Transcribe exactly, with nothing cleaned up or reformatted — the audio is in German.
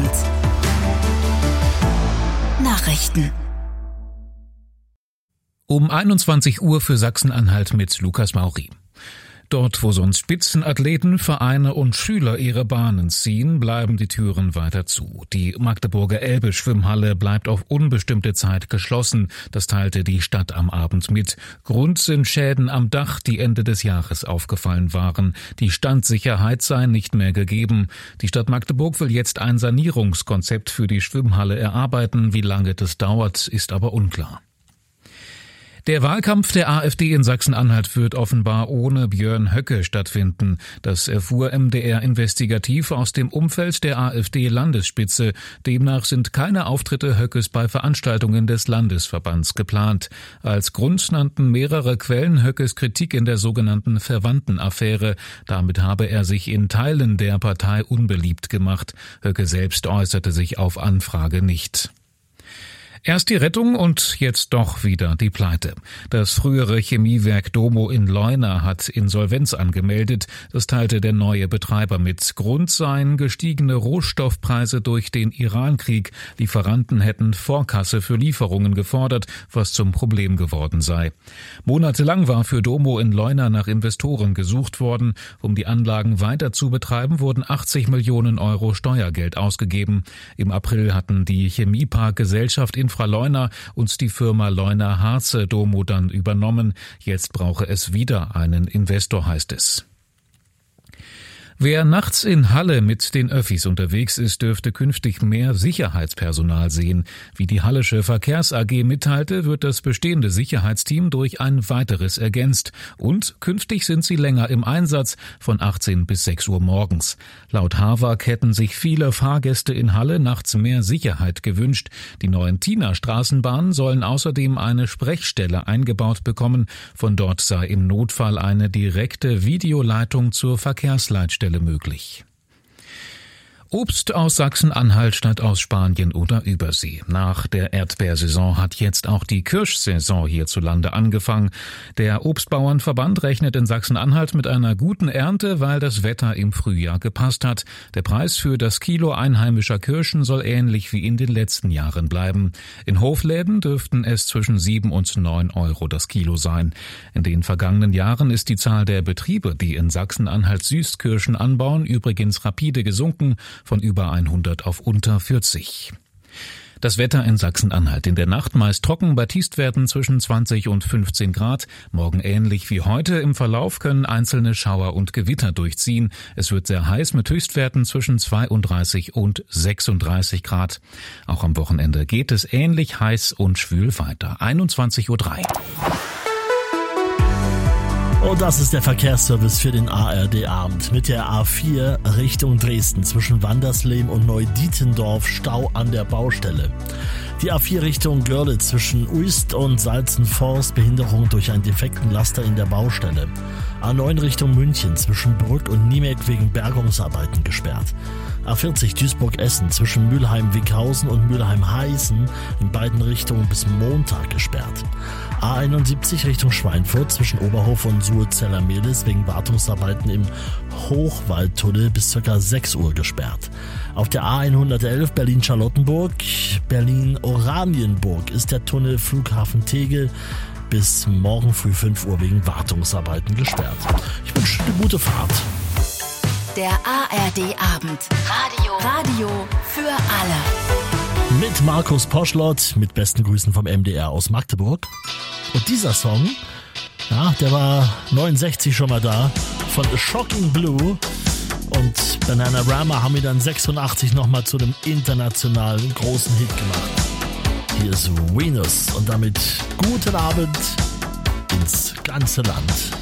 Abend. Nachrichten. Um einundzwanzig Uhr für Sachsen-Anhalt mit Lukas Mauri. Dort, wo sonst Spitzenathleten, Vereine und Schüler ihre Bahnen ziehen, bleiben die Türen weiter zu. Die Magdeburger Elbe-Schwimmhalle bleibt auf unbestimmte Zeit geschlossen. Das teilte die Stadt am Abend mit. Grund sind Schäden am Dach, die Ende des Jahres aufgefallen waren. Die Standsicherheit sei nicht mehr gegeben. Die Stadt Magdeburg will jetzt ein Sanierungskonzept für die Schwimmhalle erarbeiten. Wie lange das dauert, ist aber unklar. Der Wahlkampf der AfD in Sachsen-Anhalt wird offenbar ohne Björn Höcke stattfinden. Das erfuhr M D R investigativ aus dem Umfeld der AfD-Landesspitze. Demnach sind keine Auftritte Höckes bei Veranstaltungen des Landesverbands geplant. Als Grund nannten mehrere Quellen Höckes Kritik in der sogenannten Verwandtenaffäre. Damit habe er sich in Teilen der Partei unbeliebt gemacht. Höcke selbst äußerte sich auf Anfrage nicht. Erst die Rettung und jetzt doch wieder die Pleite. Das frühere Chemiewerk Domo in Leuna hat Insolvenz angemeldet. Das teilte der neue Betreiber mit. Grund seien gestiegene Rohstoffpreise durch den Irankrieg. Lieferanten hätten Vorkasse für Lieferungen gefordert, was zum Problem geworden sei. Monatelang war für Domo in Leuna nach Investoren gesucht worden. Um die Anlagen weiter zu betreiben, wurden achtzig Millionen Euro Steuergeld ausgegeben. Im April hatten die Chemieparkgesellschaft in Leuna und die Firma Leuna Harze Domo dann übernommen. Jetzt brauche es wieder einen Investor, heißt es. Wer nachts in Halle mit den Öffis unterwegs ist, dürfte künftig mehr Sicherheitspersonal sehen. Wie die Hallische Verkehrs A G mitteilte, wird das bestehende Sicherheitsteam durch ein weiteres ergänzt. Und künftig sind sie länger im Einsatz, von achtzehn bis sechs Uhr morgens. Laut Havak hätten sich viele Fahrgäste in Halle nachts mehr Sicherheit gewünscht. Die neuen Tina-Straßenbahnen sollen außerdem eine Sprechstelle eingebaut bekommen. Von dort sei im Notfall eine direkte Videoleitung zur Verkehrsleitstelle möglich. Obst aus Sachsen-Anhalt statt aus Spanien oder Übersee. Nach der Erdbeersaison hat jetzt auch die Kirschsaison hierzulande angefangen. Der Obstbauernverband rechnet in Sachsen-Anhalt mit einer guten Ernte, weil das Wetter im Frühjahr gepasst hat. Der Preis für das Kilo einheimischer Kirschen soll ähnlich wie in den letzten Jahren bleiben. In Hofläden dürften es zwischen sieben und neun Euro das Kilo sein. In den vergangenen Jahren ist die Zahl der Betriebe, die in Sachsen-Anhalt Süßkirschen anbauen, übrigens rapide gesunken, von über hundert auf unter vierzig. Das Wetter in Sachsen-Anhalt. In der Nacht meist trocken, bei Tiefstwerten zwischen zwanzig und fünfzehn Grad. Morgen ähnlich wie heute. Im Verlauf können einzelne Schauer und Gewitter durchziehen. Es wird sehr heiß mit Höchstwerten zwischen zweiunddreißig und sechsunddreißig Grad. Auch am Wochenende geht es ähnlich heiß und schwül weiter. einundzwanzig Uhr drei. Und das ist der Verkehrsservice für den A R D-Abend. Mit der A vier Richtung Dresden zwischen Wanderslehm und Neudietendorf Stau an der Baustelle. Die A vier Richtung Görlitz zwischen Uist und Salzenforst Behinderung durch einen defekten Laster in der Baustelle. A neun Richtung München zwischen Brück und Niemek wegen Bergungsarbeiten gesperrt. A vierzig Duisburg-Essen zwischen Mülheim-Wickhausen und Mülheim-Heißen in beiden Richtungen bis Montag gesperrt. A einundsiebzig Richtung Schweinfurt zwischen Oberhof und Suhrzeller-Mehlis wegen Wartungsarbeiten im Hochwaldtunnel bis ca. sechs Uhr gesperrt. Auf der A hundertelf Berlin-Charlottenburg, Berlin-Oranienburg ist der Tunnel Flughafen Tegel bis morgen früh fünf Uhr wegen Wartungsarbeiten gesperrt. Ich wünsche eine gute Fahrt. Der A R D-Abend. Radio. Radio für alle. Mit Markus Poschlott, mit besten Grüßen vom M D R aus Magdeburg. Und dieser Song, ja, der war neunundsechzig schon mal da, von Shocking Blue. Und Bananarama haben ihn dann sechsundachtzig nochmal zu einem internationalen großen Hit gemacht. Hier ist Venus und damit guten Abend ins ganze Land.